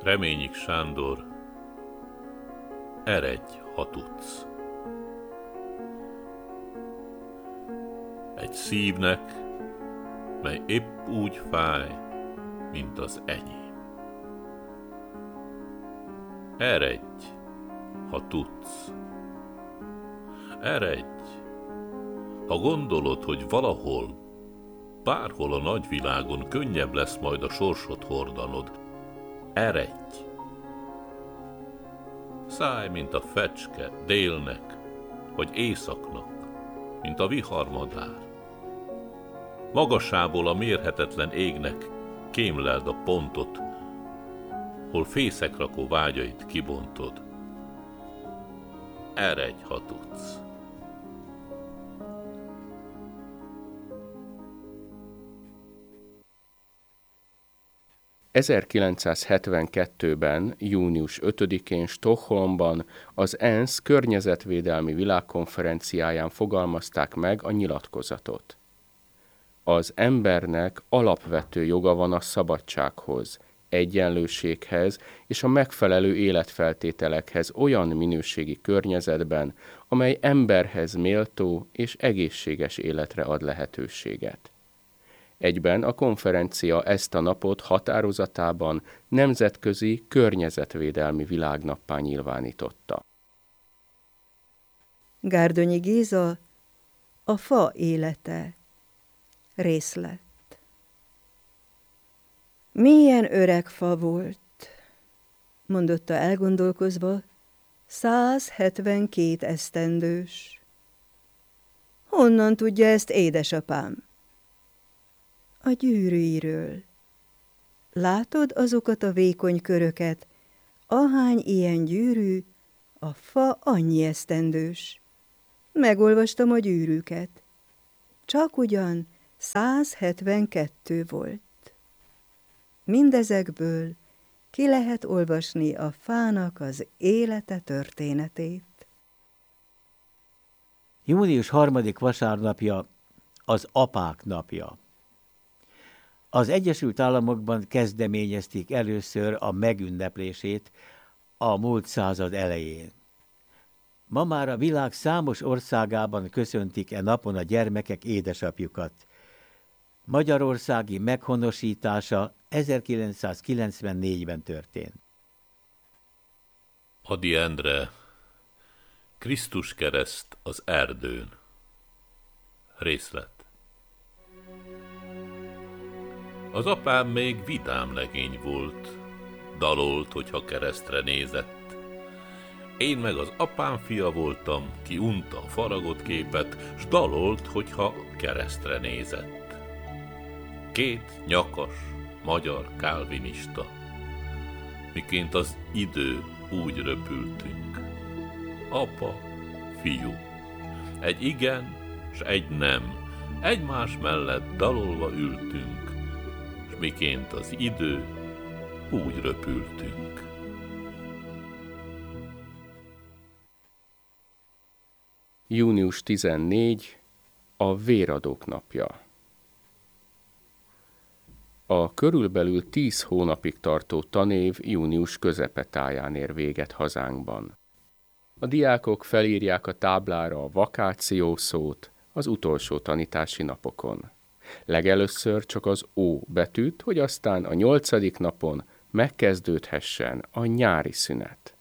Reményik Sándor, eredj, ha tudsz. Egy szívnek, mely épp úgy fáj, mint az enyém. Eredj, ha tudsz. Eredj, ha gondolod, hogy valahol, bárhol a nagyvilágon könnyebb lesz majd a sorsot hordanod. Eredj! Szállj, mint a fecske délnek, vagy északnak, mint a viharmadár. Magasából a mérhetetlen égnek kémleld a pontot, hol fészekrakó vágyait kibontod. Eredj, ha tudsz. ...1972-ben, június 5-én Stockholmban az ENSZ környezetvédelmi világkonferenciáján fogalmazták meg a nyilatkozatot. Az embernek alapvető joga van a szabadsághoz, egyenlőséghez és a megfelelő életfeltételekhez olyan minőségi környezetben, amely emberhez méltó és egészséges életre ad lehetőséget. Egyben a konferencia ezt a napot határozatában nemzetközi környezetvédelmi világnappá nyilvánította. Gárdonyi Géza, a fa élete. Részlet. Milyen öreg fa volt, mondotta elgondolkozva, 172 esztendős. Honnan tudja ezt édesapám? A gyűrűiről. Látod azokat a vékony köröket, ahány ilyen gyűrű, a fa annyi esztendős. Megolvastam a gyűrűket. Csak ugyan 172 volt. Mindezekből ki lehet olvasni a fának az élete történetét. Június 3. vasárnapja az apák napja. Az Egyesült Államokban kezdeményezték először a megünneplését a múlt század elején. Ma már a világ számos országában köszöntik e napon a gyermekek édesapjukat. Magyarországi meghonosítása 1994-ben történt. Ady Endre, Krisztus kereszt az erdőn. Részlet. Az apám még vidám legény volt, dalolt, hogyha keresztre nézett. Én meg az apám fia voltam, ki unta a faragott képet, s dalolt, hogyha keresztre nézett. Két nyakas, magyar kálvinista, miként az idő úgy röpültünk. Apa, fiú, egy igen, s egy nem, egymás mellett dalolva ültünk, s miként az idő úgy röpültünk. Június 14, a véradók napja. A körülbelül 10 hónapig tartó tanév június közepetáján ér véget hazánkban. A diákok felírják a táblára a vakáció szót az utolsó tanítási napokon. Legelőször csak az O betűt, hogy aztán a 8. napon megkezdődhessen a nyári szünet.